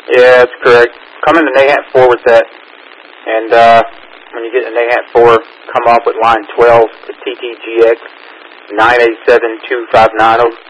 Yeah, that's correct. Come into NAHAT 4 with that, and when you get to NAHAT 4, come off with line 12 to TTGX 987259.